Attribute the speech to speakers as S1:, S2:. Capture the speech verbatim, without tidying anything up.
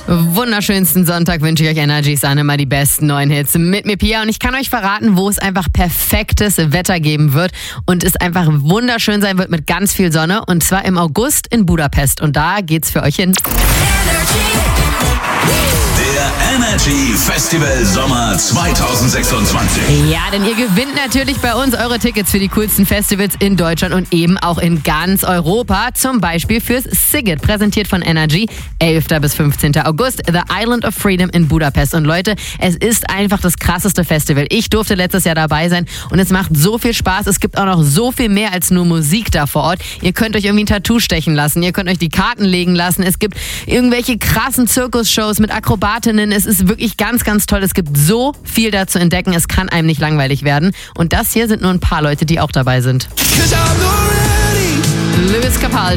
S1: Wunderschönsten Sonntag wünsche ich euch Energy Sun, immer die besten neuen Hits mit mir, Pia. Und ich kann euch verraten, wo es einfach perfektes Wetter geben wird und es einfach wunderschön sein wird mit ganz viel Sonne. Und zwar im August in Budapest. Und da geht's für euch hin.
S2: Der Energy Festival Sommer zwanzig sechsundzwanzig.
S1: Ja, denn ihr gewinnt natürlich bei uns eure Tickets für die coolsten Festivals in Deutschland und eben auch in ganz Europa. Zum Beispiel fürs Sziget, präsentiert von Energy, elfter bis fünfzehnter August, The Island of Freedom in Budapest. Und Leute, es ist einfach das krasseste Festival. Ich durfte letztes Jahr dabei sein und es macht so viel Spaß. Es gibt auch noch so viel mehr als nur Musik da vor Ort. Ihr könnt euch irgendwie ein Tattoo stechen lassen, ihr könnt euch die Karten legen lassen. Es gibt irgendwelche krassen Zirkusshows mit Akrobatinnen. Es ist wirklich ganz, ganz toll. Es gibt so viel da zu entdecken. Es kann einem nicht langweilig werden. Und das hier sind nur ein paar Leute, die auch dabei sind. Lewis Capaldi.